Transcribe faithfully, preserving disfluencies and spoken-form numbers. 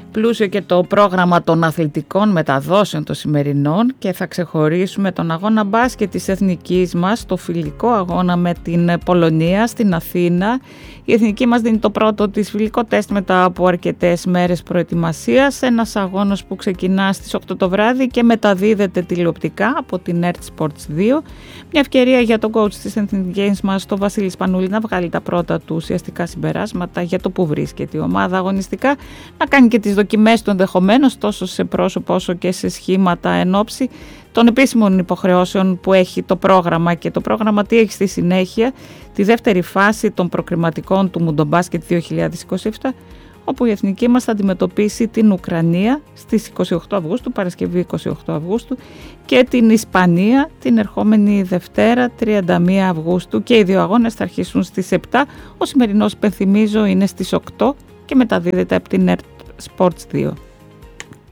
Πλούσιο και το πρόγραμμα των αθλητικών μεταδόσεων των σημερινών και θα ξεχωρίσουμε τον αγώνα μπάσκετ της εθνικής μας, το φιλικό αγώνα με την Πολωνία στην Αθήνα. Η εθνική μας δίνει το πρώτο της φιλικό τεστ μετά από αρκετές μέρες προετοιμασίας. Ένας αγώνας που ξεκινά στις οκτώ το βράδυ και μεταδίδεται τηλεοπτικά από την ΕΡΤ Sports δύο. Μια ευκαιρία για τον coach της εθνικής μας, τον Βασίλη Σπανούλη, να βγάλει τα πρώτα του ουσιαστικά συμπεράσματα για το που βρίσκεται η ομάδα αγωνιστικά, να κάνει και τις δοκιμές του ενδεχομένως τόσο σε πρόσωπο όσο και σε σχήματα εν ώψη των επίσημων υποχρεώσεων που έχει το πρόγραμμα. Και το πρόγραμμα τι έχει στη συνέχεια? Τη δεύτερη φάση των προκριματικών του Μουντομπάσκετ δύο χιλιάδες είκοσι επτά, όπου η εθνική μας θα αντιμετωπίσει την Ουκρανία στις είκοσι οκτώ Αυγούστου, Παρασκευή είκοσι οκτώ Αυγούστου, και την Ισπανία την ερχόμενη Δευτέρα τριάντα μία Αυγούστου, και οι δύο αγώνες θα αρχίσουν στις επτά. Ο σημερινός, υπενθυμίζω, είναι στις οκτώ και μεταδίδεται από την ΕΡΤ Sports δύο.